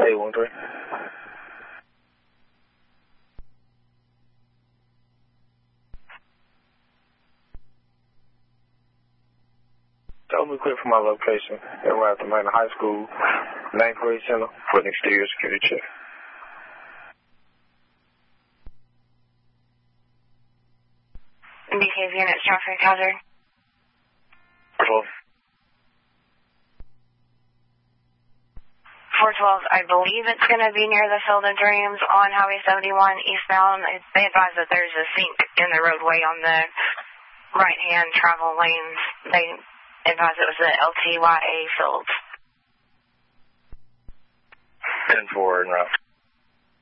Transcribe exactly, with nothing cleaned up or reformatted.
eight one three. Tell me quick for my location. We're at the Manor High School, ninth grade center for an exterior security check. Behave units, traffic hazard. twelve. four twelve, I believe it's going to be near the Field of Dreams on Highway seventy-one eastbound. They advise that there's a sink in the roadway on the right-hand travel lanes. They advise it was the L T Y A field. ten four en route.